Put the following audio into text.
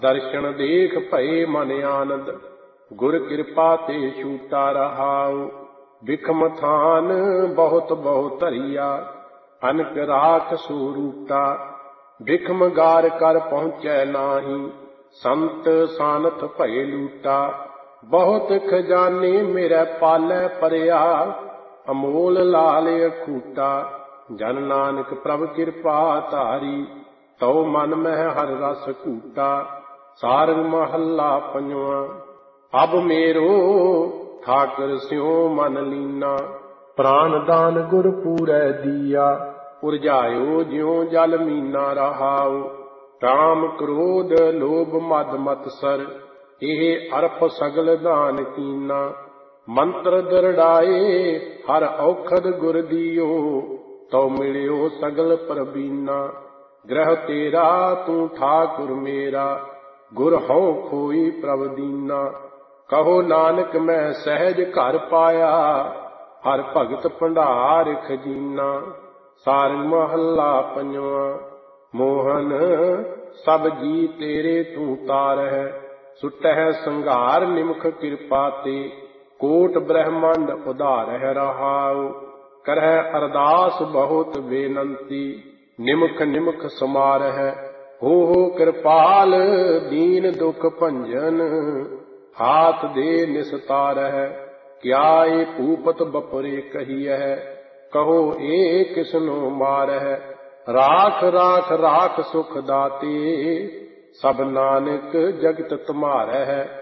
दर्शन देख भये मन आनंद, गुर कृपा ते छूटा रहाऊ। बिखम थान बहुत बहुत धरिया, अनक राख सूरूटा। बिखम गार कर पहुँचै नाही, संत सानथ भये लूटा। बहुत खजाने मेरे पालै परिया, अमोल लाल अखूटा। जन नानक प्रभ कृपा धारी, तौ मन मह हर रस कूटा। सारंग महला पंजवा। अब मेरो ठाकर स्यों मन लीना, प्राण दान गुर पूरै दिया। उरझायो ज्यों जल मीना रहाऊ। काम क्रोध लोभ मद मत्सर, एह अर्प सगल दान कीना। मंत्र दरड़ाए हर औखद गुर दियो, तौ मिलियो सगल प्रबीना। ग्रह तेरा तू ठाकुर मेरा, गुर हौ खोई प्रभ दीना। कहो नानक मैं सहज घर पाया, हर भगत भंडार खजीना। सारंग महला पंजवा। मोहन सब जी तेरे तू तारह, सुटह संघार निमख कृपा ते। कोट ब्रह्मंड उधारह रहाऊ, करह अरदास बहुत बेनंती। निमख निमख समारह, हो कृपाल दीन दुख भंजन। हाथ दे निस्तारह, क्या ए भूपत बपरे कहियह। कहो ए किसनो मारह, राख राख राख सुख दाते। सब नानक जगत तुम्हारह।